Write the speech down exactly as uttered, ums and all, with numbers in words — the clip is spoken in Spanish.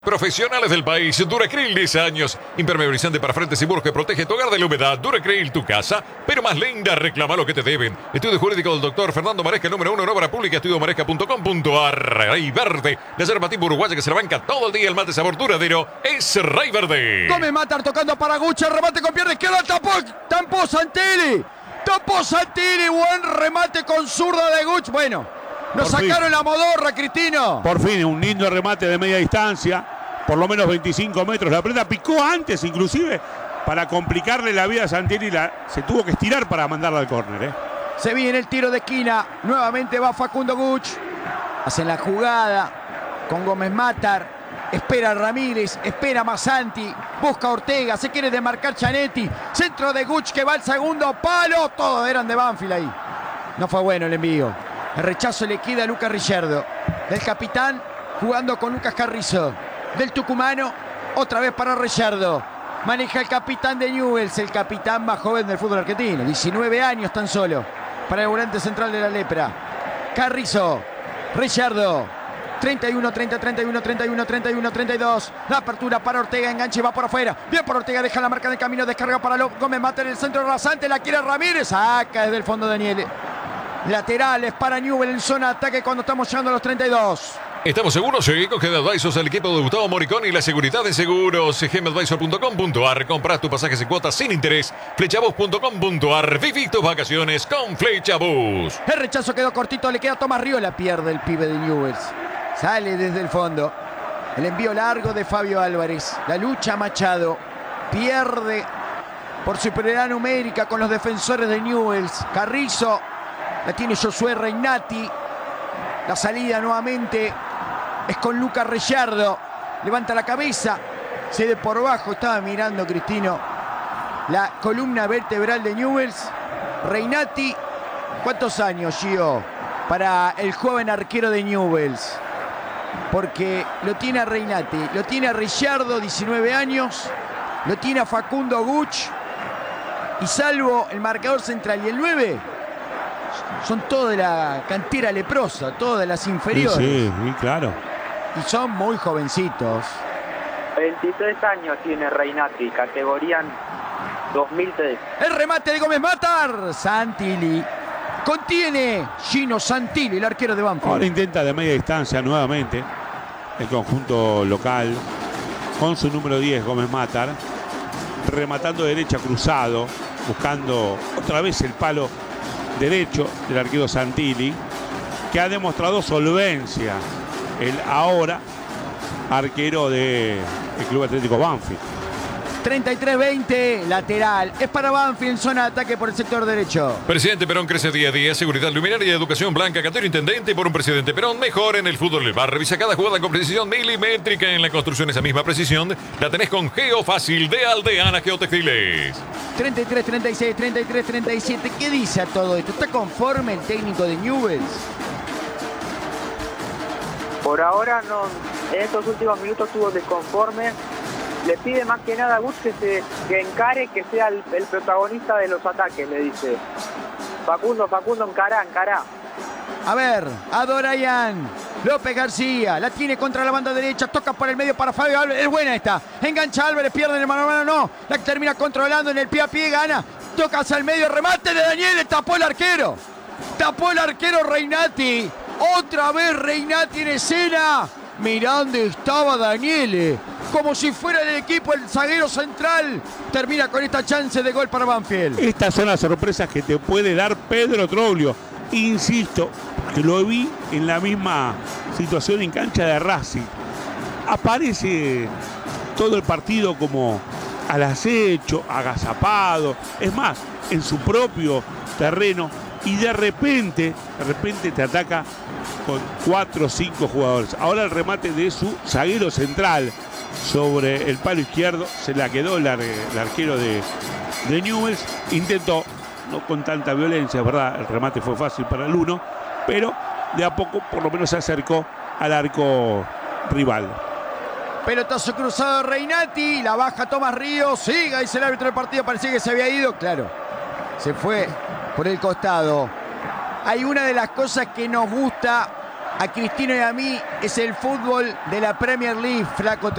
Profesionales del país, Duracril diez años, impermeabilizante para frentes y muros que protege tu hogar de la humedad. Duracril, tu casa, pero más linda, reclama lo que te deben. Estudio jurídico del doctor Fernando Maresca, número uno en obra pública, estudio maresca punto com punto a r. Rey Verde, la yerba tipo uruguaya que se la banca todo el día, el mate sabor duradero, es Rey Verde. Gómez Matar tocando para Gucci, remate con pierna izquierda, tapó, tampó Santilli, tapó Santilli, buen remate con zurda de Gucci, bueno. Nos Por sacaron fin. la modorra, Cristino. Por fin, un lindo remate de media distancia, por lo menos veinticinco metros. La pelota picó antes, inclusive, para complicarle la vida a Santilli. La, se tuvo que estirar para mandarla al córner. ¿eh? Se viene el tiro de esquina. Nuevamente va Facundo Gucci. Hacen la jugada con Gómez Matar. Espera Ramírez, espera Masanti. Busca Ortega, se quiere demarcar Chanetti. Centro de Gucci que va al segundo palo. Todos eran de Banfield ahí. No fue bueno el envío. El rechazo le queda a Lucas Richardo. Del capitán jugando con Lucas Carrizo. Del tucumano, otra vez para Richardo. Maneja el capitán de Newell's, el capitán más joven del fútbol argentino. diecinueve años tan solo para el volante central de la Lepra. Carrizo, Richardo. treinta y uno, treinta, treinta y uno, treinta y uno, treinta y uno, treinta y dos. La apertura para Ortega, enganche, va por afuera. Bien por Ortega, deja la marca del camino, descarga para Gómez Matar en el centro rasante. La quiere Ramírez, saca desde el fondo Daniel. Laterales para Newell en zona de ataque cuando estamos llegando a los treinta y dos. ¿Estamos seguros? Sí, con Gem Advisors, el equipo de Gustavo Moricón y la seguridad de seguros. gem advisor punto com punto a r. Compras tu pasajes en cuotas sin interés. Flechabus punto com punto a r. Viví tus vacaciones con Flechabus. El rechazo quedó cortito, le queda a Tomás Río. La pierde el pibe de Newell's. Sale desde el fondo. El envío largo de Fabio Álvarez. La lucha Machado. Pierde por superioridad numérica con los defensores de Newell's. Carrizo. La tiene Josué Reinati. La salida nuevamente es con Lucas Richardo. Levanta la cabeza. Cede por bajo. Estaba mirando, Cristino, la columna vertebral de Newell's. Reinati. ¿Cuántos años, Gio, para el joven arquero de Newell's? Porque lo tiene a Reinati, lo tiene a Richardo, diecinueve años. Lo tiene a Facundo Gucci. Y salvo el marcador central y el nueve... son todos de la cantera leprosa, todos de las inferiores. Sí, sí, claro. Y son muy jovencitos. veintitrés años tiene Reinati, categoría dos mil tres. El remate de Gómez Matar. Santilli. Contiene Gino Santilli, el arquero de Banfield. Ahora intenta de media distancia nuevamente el conjunto local con su número diez, Gómez Matar. Rematando derecha cruzado, buscando otra vez el palo derecho del arquero Santilli, que ha demostrado solvencia, el ahora arquero del Club Atlético Banfield. treinta y tres veinte, lateral. Es para Banfield en zona de ataque por el sector derecho. Presidente Perón crece día a día. Seguridad luminaria y educación blanca. Catero intendente por un presidente Perón. Mejor en el fútbol del bar. Revisa cada jugada con precisión milimétrica. En la construcción esa misma precisión la tenés con Geo Fácil de Aldeana Geotextiles. treinta y tres treinta y seis, treinta y tres treinta y siete. ¿Qué dice a todo esto? ¿Está conforme el técnico de Newell's? Por ahora no, en estos últimos minutos estuvo desconforme. Le pide más que nada a Gucci que, se, que encare, que sea el, el protagonista de los ataques, le dice. Facundo, Facundo, encará, encará. A ver, Adorayan. López García, la tiene contra la banda derecha, toca por el medio para Fabio Álvarez, es buena esta. Engancha Álvarez, pierde en el mano a mano, no. La termina controlando en el pie a pie, gana. Toca hacia el medio, remate de Daniel, tapó el arquero. Tapó el arquero Reinati. Otra vez Reinati en escena. Mirá dónde estaba Daniele. Como si fuera el equipo, el zaguero central. Termina con esta chance de gol para Banfield. Estas son las sorpresas que te puede dar Pedro Troglio. Insisto, que lo vi en la misma situación en cancha de Racing. Aparece todo el partido como al acecho, agazapado. Es más, en su propio terreno. Y de repente, de repente te ataca con cuatro o cinco jugadores. Ahora el remate de su zaguero central sobre el palo izquierdo. Se la quedó el, ar el arquero de, de Newell's. Intentó, no con tanta violencia, ¿verdad? El remate fue fácil para el uno. Pero de a poco por lo menos se acercó al arco rival. Pelotazo cruzado de Reinati. La baja Tomás Ríos. Siga, dice el árbitro del partido. Parecía que se había ido. Claro, se fue por el costado. Hay una de las cosas que nos gusta A Cristino y a mí es el fútbol de la Premier League, flaco.